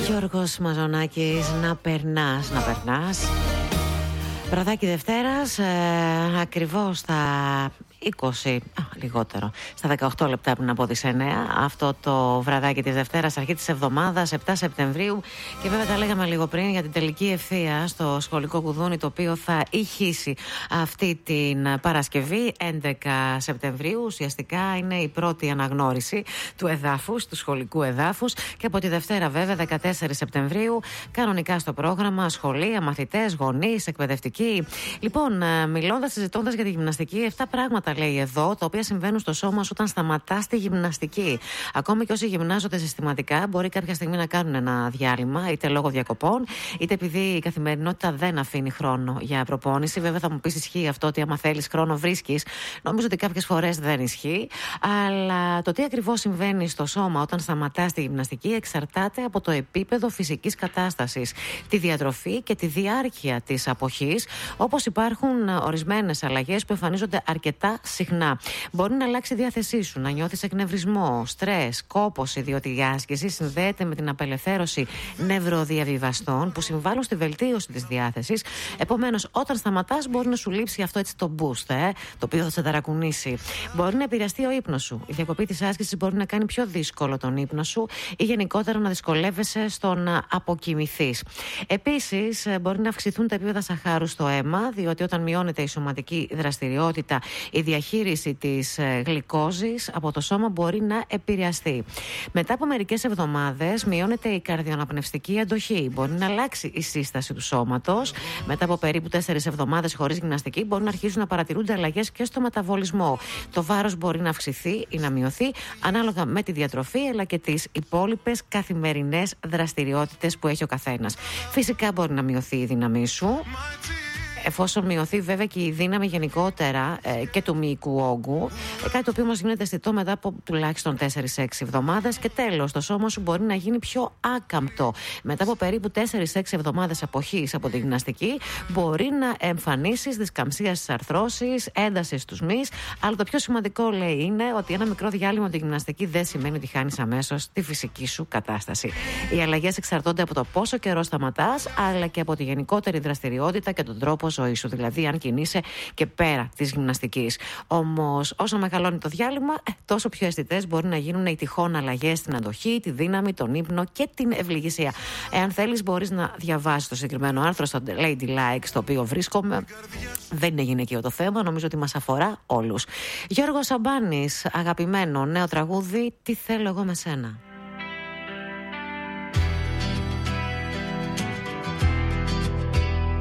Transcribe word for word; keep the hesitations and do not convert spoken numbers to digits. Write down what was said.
Γιώργος Μαζονάκης, να περνάς, να περνάς. Βραδάκι Δευτέρας, ε, ακριβώς στα είκοσι, α, λιγότερο, στα δεκαοκτώ λεπτά πριν από τις εννέα. Αυτό το βραδάκι της Δευτέρας, αρχή της εβδομάδας, επτά Σεπτεμβρίου. Και βέβαια τα λέγαμε λίγο πριν για την τελική ευθεία στο σχολικό κουδούνι, το οποίο θα ηχήσει αυτή την Παρασκευή, έντεκα Σεπτεμβρίου. Ουσιαστικά είναι η πρώτη αναγνώριση του εδάφους, του σχολικού εδάφους. Και από τη Δευτέρα, βέβαια, δεκατέσσερις Σεπτεμβρίου, κανονικά στο πρόγραμμα, σχολεία, μαθητές, γονείς, εκπαιδευτικοί. Λοιπόν, μιλώντας, συζητώντας για τη γυμναστική, επτά πράγματα λέει εδώ, τα οποία συμβαίνουν στο σώμα σου όταν σταματάς τη γυμναστική. Ακόμη και όσοι γυμνάζονται συστηματικά, μπορεί κάποια στιγμή να κάνουν ένα διάλειμμα, είτε λόγω διακοπών, είτε επειδή η καθημερινότητα δεν αφήνει χρόνο για προπόνηση. Βέβαια, θα μου πεις, ισχύει αυτό ότι άμα θέλεις χρόνο βρίσκεις. Νομίζω ότι κάποιες φορές δεν ισχύει. Αλλά το τι ακριβώς συμβαίνει στο σώμα όταν σταματάς τη γυμναστική εξαρτάται από το επίπεδο φυσικής κατάστασης, τη διατροφή και τη διάρκεια της αποχής. Όπως υπάρχουν ορισμένες αλλαγές που εμφανίζονται αρκετά συχνά. Μπορεί να αλλάξει η διάθεσή σου, να νιώθεις εκνευρισμό, στρες, κόπωση, διότι η άσκηση συνδέεται με την απελευθέρωση νευροδιαβιβαστών που συμβάλλουν στη βελτίωση της διάθεσης. Επομένως, όταν σταματάς, μπορεί να σου λείψει αυτό έτσι το boost, ε, το οποίο θα σε ταρακουνήσει. Μπορεί να επηρεαστεί ο ύπνος σου. Η διακοπή της άσκησης μπορεί να κάνει πιο δύσκολο τον ύπνο σου ή γενικότερα να δυσκολεύεσαι στο να αποκοιμηθείς. Επίσης, μπορεί να αυξηθούν τα επίπεδα σαχάρου στο αίμα, διότι όταν μειώνεται η σωματική δραστηριότητα, η διαχείριση της γλυκόζης από το σώμα μπορεί να επηρεαστεί. Μετά από μερικές εβδομάδες μειώνεται η καρδιοαναπνευστική αντοχή. Μπορεί να αλλάξει η σύσταση του σώματος. Μετά από περίπου τέσσερις εβδομάδες χωρίς γυμναστική μπορεί να αρχίσουν να παρατηρούνται αλλαγές και στο μεταβολισμό. Το βάρος μπορεί να αυξηθεί ή να μειωθεί ανάλογα με τη διατροφή αλλά και τις υπόλοιπες καθημερινές δραστηριότητες που έχει ο καθένας. Φυσικά μπορεί να μειωθεί η δύναμή σου, εφόσον μειωθεί βέβαια και η δύναμη γενικότερα ε, και του μυϊκού όγκου, ε, κάτι το οποίο μας γίνεται αισθητό μετά από τουλάχιστον τέσσερις έξι εβδομάδες. Και τέλος, το σώμα σου μπορεί να γίνει πιο άκαμπτο. Μετά από περίπου τέσσερις έξι εβδομάδες αποχής από τη γυμναστική, μπορεί να εμφανίσεις δισκαμψία στις αρθρώσεις, ένταση στους μυς. Αλλά το πιο σημαντικό, λέει, είναι ότι ένα μικρό διάλειμμα από τη γυμναστική δεν σημαίνει ότι χάνεις αμέσως τη φυσική σου κατάσταση. Οι αλλαγές εξαρτώνται από το πόσο καιρό σταματάς, αλλά και από τη γενικότερη δραστηριότητα και τον τρόπο ζωή σου, δηλαδή αν κινείσαι και πέρα της γυμναστικής. Όμως, όσο μεγαλώνει το διάλειμμα, τόσο πιο αισθητές μπορεί να γίνουν οι τυχόν αλλαγές στην αντοχή, τη δύναμη, τον ύπνο και την ευληγησία. Εάν θέλεις, μπορείς να διαβάσεις το συγκεκριμένο άρθρο στο Ladylike, στο οποίο βρίσκομαι. Δεν είναι γυναικείο το θέμα, νομίζω ότι μας αφορά όλους. Γιώργος Σαμπάνης, αγαπημένο νέο τραγούδι, Τι θέλω εγώ με σένα.